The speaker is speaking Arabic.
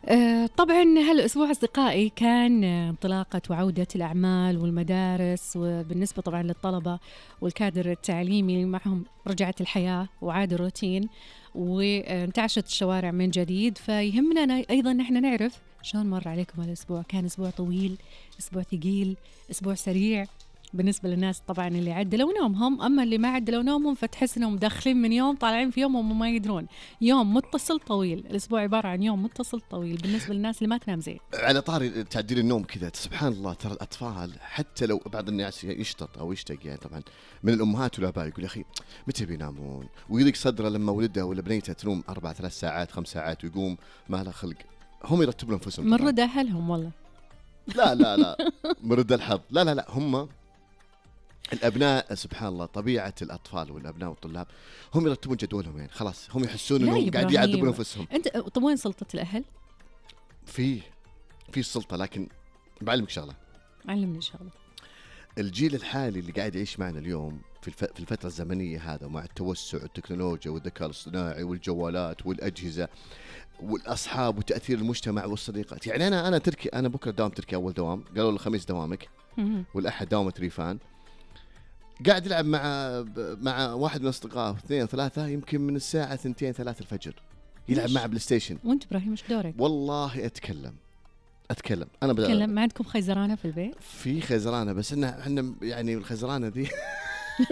طبعا هالأسبوع أصدقائي كان انطلاقة وعودة الأعمال والمدارس، وبالنسبة طبعا للطلبة والكادر التعليمي معهم رجعت الحياة وعاد الروتين وانتعشت الشوارع من جديد. فيهمنا أيضا نحن نعرف شلون مر عليكم الأسبوع. كان أسبوع طويل، أسبوع ثقيل، أسبوع سريع بالنسبة للناس طبعا اللي عدلوا نومهم، أما اللي ما عدلوا نومهم فتحس أنهم داخلين من يوم طالعين في يوم وهم ما يدرون. يوم متصل طويل، الأسبوع عبارة عن يوم متصل طويل بالنسبة للناس اللي ما تنام زين. على طاري تعديل النوم كذا، سبحان الله، ترى الأطفال حتى لو بعض الناس يشتط أو يشتق يعني طبعا من الأمهات والآباء يقول يا أخي متى بينامون، ويضيق صدره لما ولده ولا بنيته تنوم 4-3 ساعات 5 ساعات ويقوم ما له خلق. هم يرتبون أنفسهم من رد أهلهم والله. لا من رد الحظ. لا هم الأبناء سبحان الله، طبيعة الأطفال والأبناء والطلاب هم يرتبون جدولهم، يعني خلاص هم يحسون إنهم قاعد يعذبون أنفسهم. أنت طب وين سلطة الأهل؟ في السلطة، لكن بعلمك شغلة. علمني شغلة. الجيل الحالي اللي قاعد يعيش معنا اليوم في الفترة الزمنية هذا، مع التوسع والتكنولوجيا والذكاء الاصطناعي والجوالات والأجهزة والأصحاب وتأثير المجتمع والصديقات. يعني أنا تركي، أنا بكرة دوام تركي، أول دوام قالوا الخميس دوامك والأحد دوامة ريفان. قاعد يلعب مع واحد من أصدقائه 2-3 يمكن من الساعة 2-3 الفجر يلعب مع بلاي ستيشن. وانت إبراهيم ايش دورك؟ والله أتكلم أنا أتكلم. ما عندكم خيزرانة في البيت؟ في خيزرانة، بس إحنا يعني الخيزرانة دي